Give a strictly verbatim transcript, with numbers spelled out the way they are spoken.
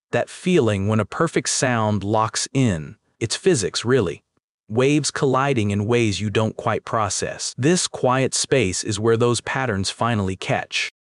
That feeling when a perfect sound locks in. It's physics, really. Waves colliding in ways you don't quite process. This quiet space is where those patterns finally catch.